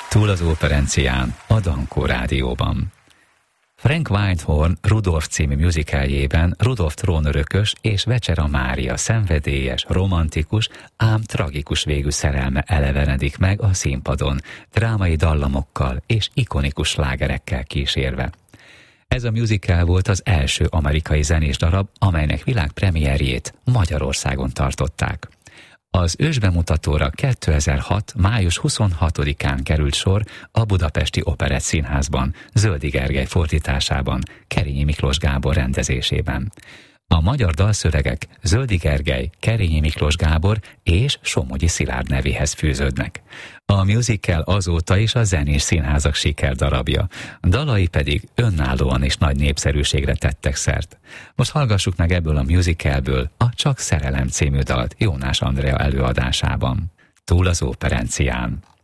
Túl az operencián, a Dankó Rádióban. Frank Whitehorn Rudolf című musicaljében Rudolf trónörökös és Vecsera Mária szenvedélyes, romantikus, ám tragikus végű szerelme elevenedik meg a színpadon, drámai dallamokkal és ikonikus slágerekkel kísérve. Ez a musical volt az első amerikai zenés darab, amelynek világpremierjét Magyarországon tartották. Az ősbemutatóra 2006. május 26-án került sor a Budapesti Operett Színházban, Zöldi Gergely fordításában, Kerényi Miklós Gábor rendezésében. A magyar dalszövegek Zöldi Gergely, Kerényi Miklós Gábor és Somogyi Szilárd nevéhez fűződnek. A musical azóta is a zenés színházak sikerdarabja, dalai pedig önállóan is nagy népszerűségre tettek szert. Most hallgassuk meg ebből a musicalből a Csak szerelem című dalt Jónás Andrea előadásában. Túl az operencián.